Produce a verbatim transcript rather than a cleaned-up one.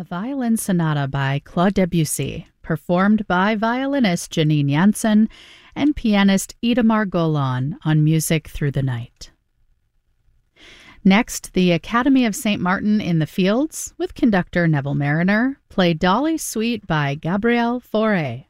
Violin Sonata by Claude Debussy, performed by violinist Janine Jansen and pianist Idamar Golan on Music Through the Night. Next, the Academy of Saint Martin in the Fields, with conductor Neville Mariner, play Dolly Suite by Gabriel Fauré.